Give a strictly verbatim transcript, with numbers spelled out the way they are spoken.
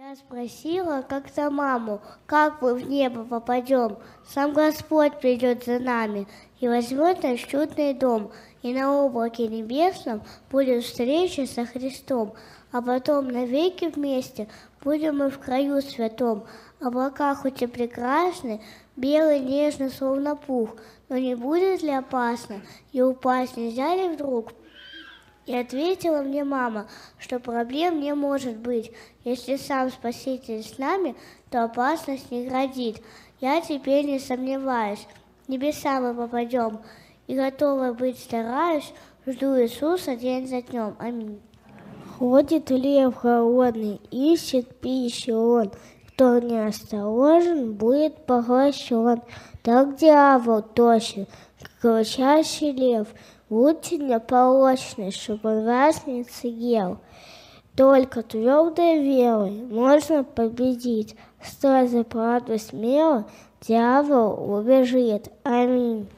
Я спросила как-то маму, как мы в небо попадем. Сам Господь придет за нами и возьмет наш чудный дом. И на облаке небесном будет встреча со Христом. А потом навеки вместе будем мы в краю святом. Облака хоть и прекрасны, белый нежно, словно пух, но не будет ли опасно, и упасть нельзя ли вдруг? И ответила мне мама, что проблем не может быть. Если сам Спаситель с нами, то опасность не грозит. Я теперь не сомневаюсь, в небеса мы попадем. И готова быть стараюсь, жду Иисуса день за днем. Аминь. Ходит лев голодный, ищет пищу он. Кто неосторожен, будет поглощен. Так дьявол точно, как кричащий лев. Будьте неполочны, чтобы он вас не съел. Только твердой верой можно победить. Стой за правду смело, дьявол убежит. Аминь.